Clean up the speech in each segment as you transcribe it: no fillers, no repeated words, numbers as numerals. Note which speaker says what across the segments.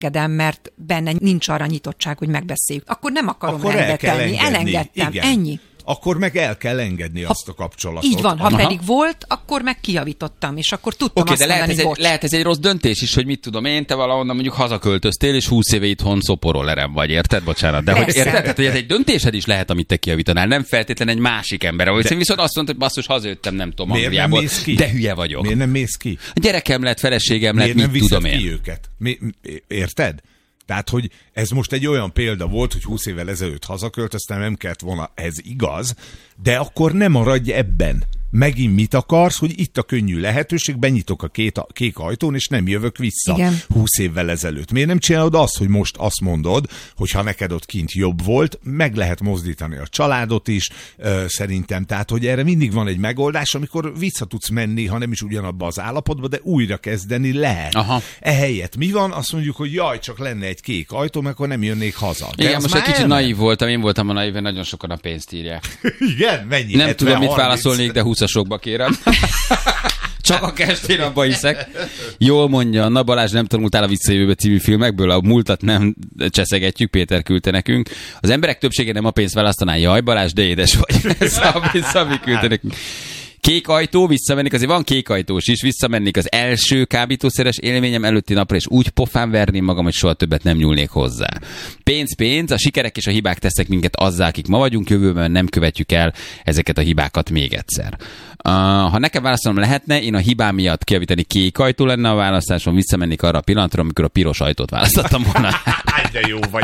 Speaker 1: mert benne nincs arra nyitottság, hogy megbeszéljük. Akkor nem akarom rendbe tenni. Elengedtem.
Speaker 2: Igen.
Speaker 1: Ennyi.
Speaker 2: Akkor meg el kell engedni azt a kapcsolatot.
Speaker 1: Így van, ha pedig volt, akkor meg kijavítottam, és akkor tudtam azt mondani, bocs.
Speaker 3: Lehet ez egy rossz döntés is, hogy mit tudom én, te valahonnan mondjuk hazaköltöztél, és 20 éve itthon szoporollerem vagy, érted? Bocsánat. De hogy érted? Tehát, hogy ez egy döntésed is lehet, amit te kijavítanál, nem feltétlenül egy másik ember. Ahogy viszont azt mondta, hogy basszus, hazajöttem, nem tudom, Angliából, de hülye vagyok.
Speaker 2: Miért nem mész ki?
Speaker 3: A gyerekem lett, feleségem lett, mit tudom én.
Speaker 2: Miért nem viszed ki őket? Érted? Tehát, hogy ez most egy olyan példa volt, hogy 20 évvel ezelőtt hazaköltöztem, nem kellett volna, ez igaz, de akkor nem maradj ebben. Megint mit akarsz, hogy itt a könnyű lehetőség, benyitok a kék ajtón, és nem jövök vissza.
Speaker 1: Igen.
Speaker 2: 20 évvel ezelőtt. Miért nem csinálod azt, hogy most azt mondod, hogy ha neked ott kint jobb volt, meg lehet mozdítani a családot is, szerintem. Tehát, hogy erre mindig van egy megoldás, amikor vissza tudsz menni, ha nem is ugyanabba az állapotba, de újra kezdeni lehet.
Speaker 3: Aha.
Speaker 2: Ehelyett mi van? Azt mondjuk, hogy jaj, csak lenne egy kék ajtó, akkor nem jönnék haza. De
Speaker 3: igen, most egy kicsit naív voltam, én voltam a naív, nagyon sokan a pénzt írják.
Speaker 2: Igen, mennyi?
Speaker 3: Nem tudom, mit válaszolnék, de 20-asokba kérem. Csak a kestén abba hiszek. Jól mondja, Na Balázs, nem tanultál a Visszajövőbe című filmekből, a múltat nem cseszegetjük, Péter küldte nekünk. Az emberek többsége nem a pénzt választaná, jaj Balázs, de édes vagy. Szabi küldte nekünk. Kék ajtó, visszamennék, azért van kék ajtós is, visszamennék az első kábítószeres élményem előtti napra, és úgy pofán verném magam, hogy soha többet nem nyúlnék hozzá. Pénz, a sikerek és a hibák tesznek minket azzá, akik ma vagyunk, jövőben nem követjük el ezeket a hibákat még egyszer. Ha nekem választanom lehetne, én a hibám miatt kijavítani kék ajtó lenne a választáson, visszamennék arra a pillanatra, amikor a piros ajtót választottam volna.
Speaker 2: De jó vagy.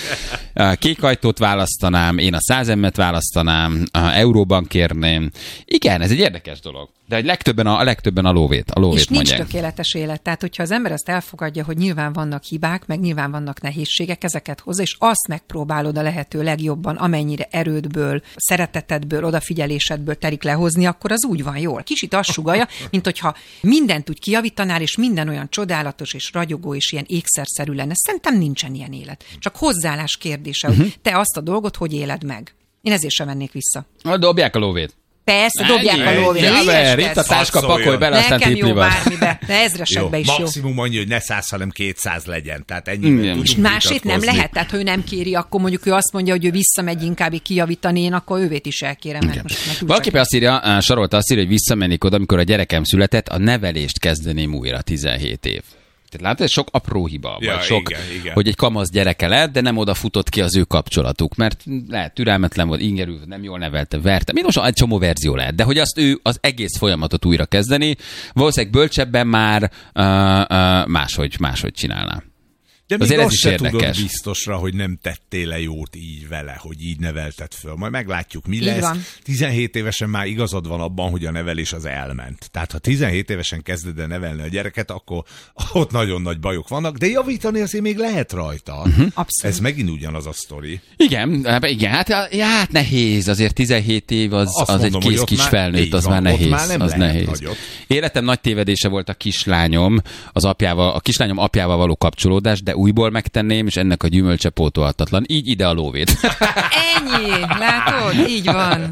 Speaker 3: Kék ajtót választanám, én a 100 M-et választanám, euróban kérném. Igen, ez egy érdekes dolog. De a legtöbben a lóvét
Speaker 1: és nincs
Speaker 3: mondják.
Speaker 1: tökéletes élet. Tehát, hogyha az ember azt elfogadja, hogy nyilván vannak hibák, meg nyilván vannak nehézségek, ezeket hozza, és azt megpróbálod a lehető legjobban, amennyire erődből, szeretetedből, odafigyelésedből terik lehozni, akkor az úgy van jól. Kicsit azt sugallja, mint hogyha mindent úgy kijavítanál, és minden olyan csodálatos és ragyogó és ilyen ékszerszerű lenne. Szerintem nincsen ilyen élet. Csak hozzáállás kérdése, hogy te azt a dolgot hogy éled meg. Én ezért sem vennék vissza.
Speaker 3: Dobják a lóvét.
Speaker 1: Persze, dobják a lóvét.
Speaker 3: Itt a táska, pakolj bele, aztán
Speaker 1: nekem jó
Speaker 3: tiplival.
Speaker 1: bármibe, de ezresekbe is jó.
Speaker 2: Maximum annyi, hogy ne 100, hanem 200 legyen. Tehát ennyi.
Speaker 1: És másét nem lehet, tehát ha ő nem kéri, akkor mondjuk ő azt mondja, hogy ő visszamegy inkább kijavítani, én akkor ővét is elkérem.
Speaker 3: Valaki azt írja, Sarolta azt írja, hogy visszamennék oda, amikor a gyerekem született, a nevelést kezdeném újra, 17 év. Tehát látod, ez sok apró hiba, vagy sok, igen. Hogy egy kamasz gyereke lett, de nem odafutott ki az ő kapcsolatuk, mert lehet türelmetlen volt, ingerül, nem jól nevelte, verte. Mind most egy csomó verzió lehet, de hogy azt ő az egész folyamatot újra kezdeni, valószínűleg bölcsebben már máshogy csinálná.
Speaker 2: De még azt se tudod biztosra, hogy nem tettél le jót így vele, hogy így nevelted föl. Majd meglátjuk, mi lesz.
Speaker 1: Van.
Speaker 2: 17 évesen már igazad van abban, hogy a nevelés az elment. Tehát ha 17 évesen kezded el nevelni a gyereket, akkor ott nagyon nagy bajok vannak, de javítani azért még lehet rajta.
Speaker 1: Abszolút.
Speaker 2: Ez megint ugyanaz a sztori.
Speaker 3: Igen, hát nehéz. Azért 17 év az
Speaker 2: mondom,
Speaker 3: egy kész kis felnőtt, az már nehéz.
Speaker 2: Már
Speaker 3: az nehéz.
Speaker 2: Nagyot.
Speaker 3: Életem nagy tévedése volt a kislányom apjával való kapcsolódás, de újból megtenném, és ennek a gyümölcse pótolhatatlan. Így ide a lóvét.
Speaker 1: Ennyi, látod? Így van.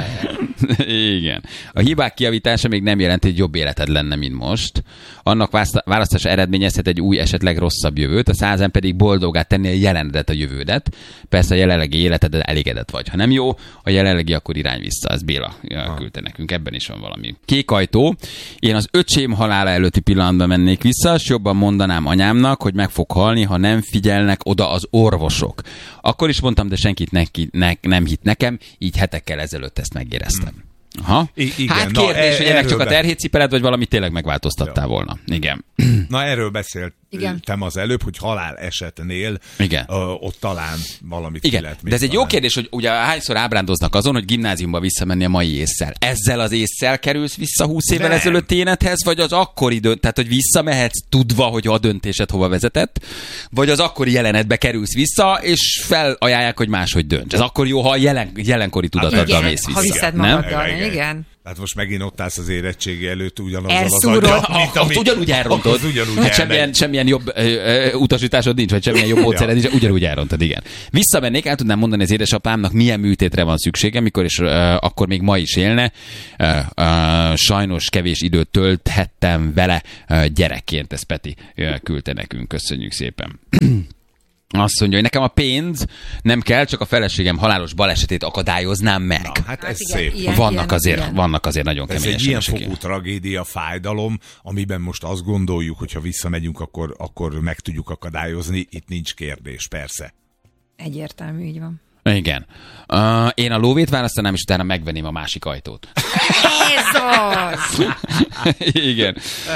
Speaker 3: Igen. A hibák kijavítása még nem jelenti, hogy jobb életed lenne, mint most. Annak választása eredményezhet egy új, esetleg rosszabb jövőt, a 100 pedig boldoggá tenni a jelenedet, a jövődet. Persze a jelenlegi életed elégedett vagy. Ha nem jó, a jelenlegi, akkor irány vissza. Ez Béla küldte nekünk, ebben is van valami. Kék ajtó. Én az öcsém halála előtti pillanatban mennék vissza, és jobban mondanám anyámnak, hogy meg fog halni, ha nem figyelnek oda az orvosok. Akkor is mondtam, de senkit nem hitt nekem, így hetekkel ezelőtt ezt megéreztem. Aha.
Speaker 2: Igen,
Speaker 3: hát kérdés, hogy ennek csak a terhét cipeled, vagy valami tényleg megváltoztattál volna. Igen.
Speaker 2: Na, erről beszéltem az előbb, hogy halál esetnél ott talán valamit ki lehet.
Speaker 3: De ez egy jó kérdés, hogy ugye hányszor ábrándoznak azon, hogy gimnáziumba visszamenni a mai ésszel. Ezzel az ésszel kerülsz vissza 20 évvel ezelőtti énedhez, vagy az akkori tehát hogy visszamehetsz tudva, hogy a döntésed hova vezetett, vagy az akkori jelenetbe kerülsz vissza, és felajánlják, hogy máshogy dönts. Ez akkor jó, ha jelenkori tudatoddal mész vissza.
Speaker 1: Ha viszed magaddal, igen.
Speaker 2: Hát most megint ott állsz az érettségi előtt ugyanazzal az
Speaker 1: Elszúrod.
Speaker 2: aggyal, mint
Speaker 3: Azt ugyanúgy elrontod.
Speaker 2: az ugyanúgy
Speaker 3: Hát
Speaker 2: elmegy.
Speaker 3: semmilyen jobb utasításod nincs, vagy semmilyen jobb módszered nincs, ugyanúgy elrontod, igen. Visszamennék, el tudnám mondani az édesapámnak, milyen műtétre van szüksége, mikor és akkor még ma is élne. Sajnos kevés időt tölthettem vele gyerekként, ezt Peti küldte nekünk, köszönjük szépen. Azt mondja, hogy nekem a pénz nem kell, csak a feleségem halálos balesetét akadályoznám meg.
Speaker 2: Na, hát ez szép.
Speaker 1: igen,
Speaker 3: Vannak azért nagyon
Speaker 2: Ez
Speaker 3: kemény
Speaker 2: egy ilyen
Speaker 3: események.
Speaker 2: fokú tragédia, fájdalom, amiben most azt gondoljuk, hogy ha visszamegyünk, akkor meg tudjuk akadályozni. Itt nincs kérdés, persze.
Speaker 1: Egyértelmű, így van.
Speaker 3: Igen. Én a lóvét választanám, és utána megvenném a másik ajtót.
Speaker 1: Ez az!
Speaker 3: Igen.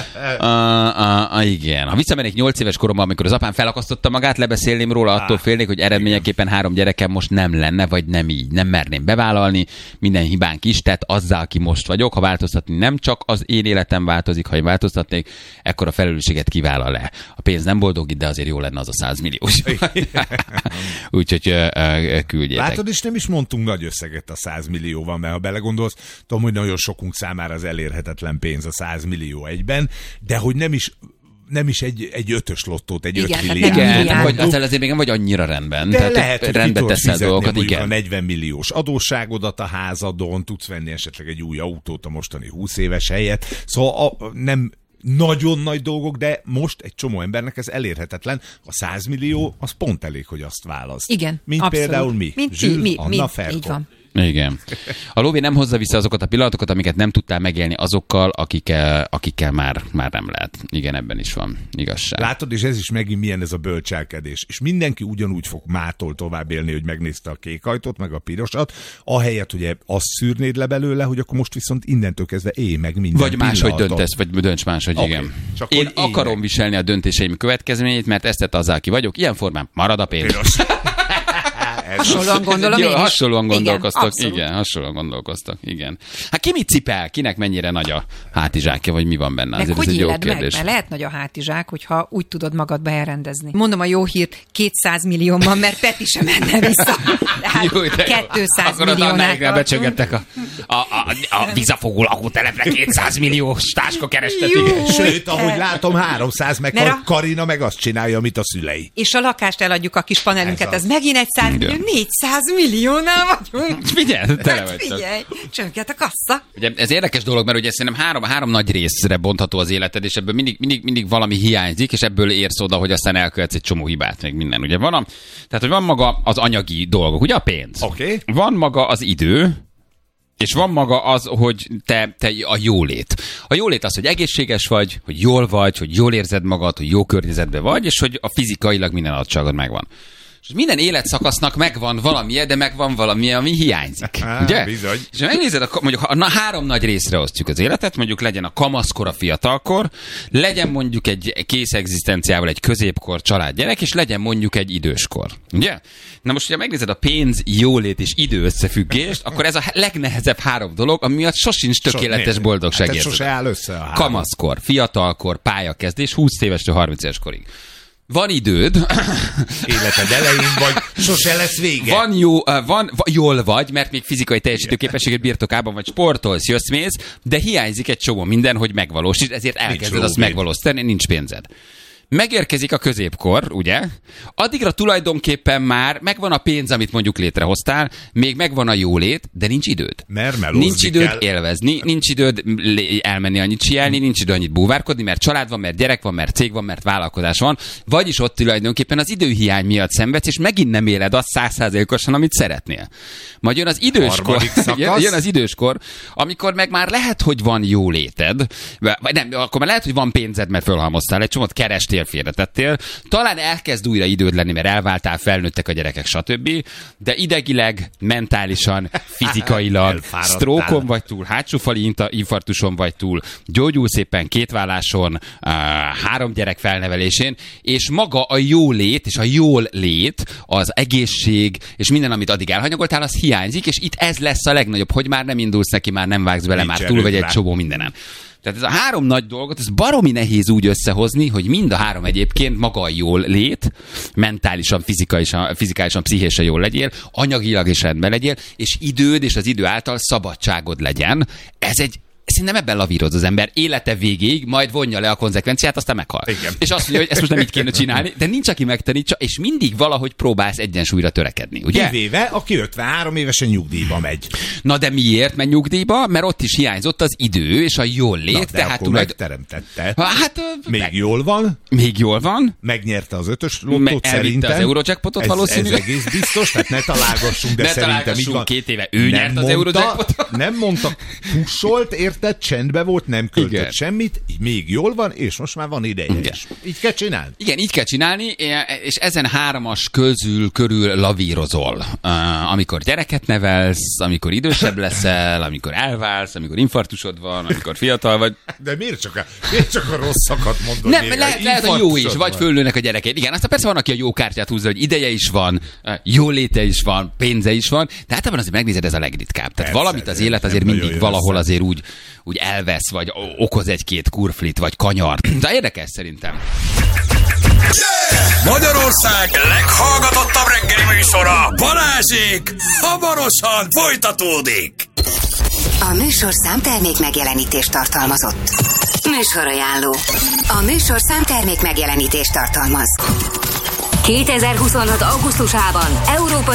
Speaker 3: Igen. Ha visszamennék 8 éves koromban, amikor az apám felakasztotta magát, lebeszélném róla, attól félnék, hogy eredményeképpen 3 gyerekem most nem lenne, vagy nem így. Nem merném bevállalni. Minden hibánk is tett azzal, aki most vagyok. Ha változtatni nem csak az én életem változik, ha én változtatnék, ekkor a felelősséget kivállal le. A pénz nem boldogít, de azért jó lenne az a 100 milliós. Úgyhogy küldjétek.
Speaker 2: Látod, és nem is mondtunk nagy összeget a 100 millióval, mert ha belegondolsz, tudom, hogy nagyon sokunk számára az elérhetetlen pénz a 100 millió egyben, de hogy nem is egy ötös lottót, egy 5
Speaker 1: Igen, tehát
Speaker 2: milliárd.
Speaker 1: nem
Speaker 3: Igen,
Speaker 1: milliárd.
Speaker 3: vagy ezzel azért még nem vagy annyira rendben.
Speaker 2: De
Speaker 3: Tehát
Speaker 2: lehet, hogy
Speaker 3: rendbe
Speaker 2: ki tudod
Speaker 3: teszel
Speaker 2: fizetni
Speaker 3: dolgokat,
Speaker 2: mondjuk
Speaker 3: igen.
Speaker 2: a 40 milliós adósságodat a házadon, tudsz venni esetleg egy új autót a mostani 20 éves helyett. Szóval nem nagyon nagy dolgok, de most egy csomó embernek ez elérhetetlen. A 100 millió, az pont elég, hogy azt választ.
Speaker 1: Igen,
Speaker 2: Mint
Speaker 1: abszolút.
Speaker 2: például mi.
Speaker 1: Mint
Speaker 2: Zsül,
Speaker 1: mi,
Speaker 2: Anna, Ferko.
Speaker 1: így van.
Speaker 3: Igen. A lóvé nem hozza vissza azokat a pillanatokat, amiket nem tudtál megélni azokkal, akikkel már nem lehet. Igen, ebben is van igazság.
Speaker 2: Látod, és ez is megint milyen ez a bölcselkedés. És mindenki ugyanúgy fog mától tovább élni, hogy megnézte a kék ajtót, meg a pirosat, ahelyett, hogy azt szűrnéd le belőle, hogy akkor most viszont innentől kezdve élj meg minden
Speaker 3: Vagy máshogy
Speaker 2: pillanatot.
Speaker 3: döntesz, vagy dönts máshogy,
Speaker 2: Oké.
Speaker 3: igen.
Speaker 2: Csak
Speaker 3: Én
Speaker 2: hogy élj
Speaker 3: akarom
Speaker 2: meg.
Speaker 3: viselni a döntéseim következményét, mert ezt tett azzal, ki vagyok. Ilyen formán marad a pénz.
Speaker 2: Piros.
Speaker 1: Hasonlóan gondolom
Speaker 3: Jó,
Speaker 1: én is.
Speaker 3: hasonlóan gondolkoztok,
Speaker 1: abszolút.
Speaker 3: igen, hasonlóan gondolkoztok, igen. Hát ki mit cipel? Kinek mennyire nagy a hátizsákja, vagy mi van benne?
Speaker 1: Meg
Speaker 3: Azért
Speaker 1: hogy
Speaker 3: ez egy jó
Speaker 1: éled meg?
Speaker 3: kérdés.
Speaker 1: Mert lehet nagy a hátizsák, hogyha úgy tudod magadba elrendezni. Mondom a jó hírt, 200 millió van, mert Peti sem menne vissza. Tehát
Speaker 3: Jó, de jó.
Speaker 1: 200
Speaker 3: Akkor az
Speaker 1: milliónál
Speaker 3: Annáiknál becsöngettek a vízafogó lakótelepre 200 milliós táska kerestet,
Speaker 1: Jó.
Speaker 3: igen.
Speaker 2: Sőt, ahogy látom, 300, meg
Speaker 1: Mert a-
Speaker 2: Karina meg azt csinálja, amit a szülei.
Speaker 1: És a lakást eladjuk, a kis panelünket,
Speaker 2: Ez az.
Speaker 1: ez megint egy 100 millió, 400 milliónál vagyunk.
Speaker 3: Figyelj, tele
Speaker 1: Hát
Speaker 3: vagytok.
Speaker 1: figyelj, csönket a kassa.
Speaker 3: Ugye ez érdekes dolog, mert ugye szerintem három nagy részre bontható az életed, és ebből mindig valami hiányzik, és ebből érsz oda, hogy aztán elkövetsz egy csomó hibát, meg minden. Ugye tehát, hogy van maga az anyagi dolgok, ugye a pénz.
Speaker 2: Oké.
Speaker 3: Van maga az idő, és van maga az, hogy te a jólét. A jólét az, hogy egészséges vagy, hogy jól érzed magad, hogy jó környezetben vagy, és hogy a fizikailag minden adottságod megvan. És minden életszakasznak megvan valamilyen, de megvan valamilyen, ami hiányzik. Ugye?
Speaker 2: Bizony.
Speaker 3: És ha megnézed, mondjuk ha 3 nagy részre osztjuk az életet, mondjuk legyen a kamaszkor, a fiatalkor, legyen mondjuk egy kész egzisztenciával egy középkor családgyerek, és legyen mondjuk egy időskor. Ugye? Na most, hogyha megnézed a pénz, jólét és idő összefüggést, akkor ez a legnehezebb 3 dolog, ami miatt sosincs tökéletes boldogság
Speaker 2: Hát ez
Speaker 3: érzet.
Speaker 2: sose áll össze a 3.
Speaker 3: Kamaszkor, fiatalkor, pályakezdés, 20 évestől 30 éves korig. Van időd,
Speaker 2: Életed elején vagy, sose lesz vége.
Speaker 3: jól vagy, mert még fizikai teljesítőképességet birtokában vagy, sportolsz, jössz-mész, de hiányzik egy csomó minden, hogy megvalósítsd, ezért elkezded azt
Speaker 2: lóvé.
Speaker 3: megvalósítani, nincs pénzed. Megérkezik a középkor, ugye? Addigra tulajdonképpen már megvan a pénz, amit mondjuk létrehoztál, még megvan a jólét, de nincs időd.
Speaker 2: Mert melózni
Speaker 3: Nincs időd
Speaker 2: kell.
Speaker 3: élvezni, nincs időd elmenni annyit sielni, nincs időd annyit búvárkodni, mert család van, mert gyerek van, mert cég van, mert vállalkozás van, vagyis ott tulajdonképpen az időhiány miatt szenvedsz, és megint nem éled azt 100%-osan, amit szeretnél. Majd jön az időskor,
Speaker 2: Harmadik szakasz.
Speaker 3: jön az időskor, amikor meg már lehet, hogy van jóléted, vagy nem, akkor már lehet, hogy van pénzed, mert fölhalmoztál, egy csomót kerestél, félretettél, talán elkezd újra időd lenni, mert elváltál, felnőttek a gyerekek, stb. De idegileg, mentálisan, fizikailag,
Speaker 2: Elfáradtál.
Speaker 3: sztrókon vagy túl, hátsófali infarktuson vagy túl, gyógyulsz éppen 2 válláson, 3 gyerek felnevelésén, és maga a jólét és a jól lét, az egészség, és minden, amit addig elhanyagoltál, az hiányzik, és itt ez lesz a legnagyobb, hogy már nem indulsz neki, már nem vágsz bele,
Speaker 2: Nincs
Speaker 3: már túl vagy
Speaker 2: erőd
Speaker 3: egy
Speaker 2: rá.
Speaker 3: csomó mindenen. Tehát ez a 3 nagy dolgot, ez baromi nehéz úgy összehozni, hogy mind a 3 egyébként maga a jól lét, mentálisan, fizikálisan, pszichésen jól legyél, anyagilag is rendben legyél, és időd és az idő által szabadságod legyen. Szerintem ebben lavíroz az ember élete végéig, majd vonja le a konzekvenciát, aztán meghal.
Speaker 2: Igen.
Speaker 3: És azt mondja, hogy ezt most nem így kéne csinálni, de nincs, aki megtanítsa, és mindig valahogy próbálsz egyensúlyra törekedni, ugye?
Speaker 2: Kivéve, aki 53 évesen nyugdíjba megy.
Speaker 3: Na de miért megy nyugdíjba? Mert ott is hiányzott az idő és a jól lét.
Speaker 2: Na, de
Speaker 3: tehát
Speaker 2: akkor megteremtette.
Speaker 3: Hát,
Speaker 2: Jól van.
Speaker 3: Még jól van.
Speaker 2: Megnyerte az 5-ös lottót szerintem.
Speaker 3: az Eurojackpotot valószínűleg.
Speaker 2: Ez egész biztos, tehát ne találgassunk, de szerintem így van.
Speaker 3: 2 éve ő nyert az Eurojackpotot.
Speaker 2: Nem mondta, pussolt, érted, csendbe volt, nem költött
Speaker 3: Igen.
Speaker 2: semmit, még jól van, és most már van ideje is. Így kell csinálni.
Speaker 3: Igen, így kell csinálni, és ezen 3-as körül lavírozol. Amikor gyereket nevelsz, amikor idősebb leszel, amikor elválsz, amikor infarktusod van, amikor fiatal vagy.
Speaker 2: De miért csak a rosszakat mondod?
Speaker 3: Nem, lehet, hogy jó is, vagy föllőnek a gyerekeid. Igen, aztán persze van, aki a jó kártyát húzza, hogy ideje is van, jóléte is van, pénze is van, de általában azért megnézed, ez a legritkább. Tehát
Speaker 2: persze,
Speaker 3: valamit az élet azért mindig valahol azért úgy elvesz, vagy okoz egy-két kurflit, vagy kanyart. De érdekes szerintem.
Speaker 4: Magyarország leghallgatottabb reggeli műsora, Balázsék hamarosan folytatódik.
Speaker 5: A műsorszám termék megjelenítést tartalmazott. Műsorajánló. A műsorszám termék megjelenítést tartalmaz. 2026. augusztusában Európa